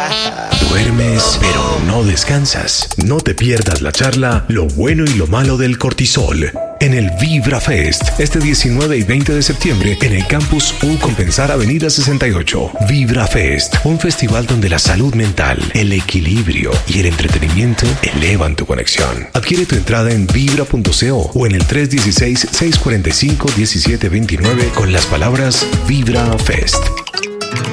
Duermes, pero no descansas. No te pierdas la charla Lo bueno y lo malo del cortisol en el Vibra Fest, este 19 y 20 de septiembre en el Campus U Compensar Avenida 68. Vibra Fest, un festival donde la salud mental, el equilibrio y el entretenimiento elevan tu conexión. Adquiere tu entrada en vibra.co o en el 316-645-1729 con las palabras Vibra Fest.